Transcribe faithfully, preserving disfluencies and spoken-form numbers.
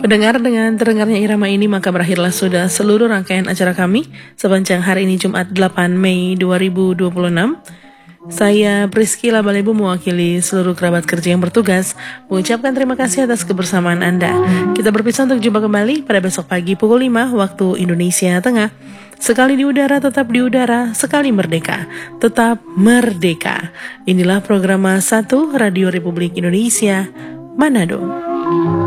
Pendengar, dengan terdengarnya irama ini maka berakhirlah sudah seluruh rangkaian acara kami sepanjang hari ini Jumat delapan Mei dua ribu dua puluh enam. Saya Priscila Balebu mewakili seluruh kerabat kerja yang bertugas mengucapkan terima kasih atas kebersamaan Anda. Kita berpisah untuk jumpa kembali pada besok pagi pukul lima waktu Indonesia Tengah. Sekali di udara tetap di udara, sekali merdeka tetap merdeka. Inilah program satu Radio Republik Indonesia Manado.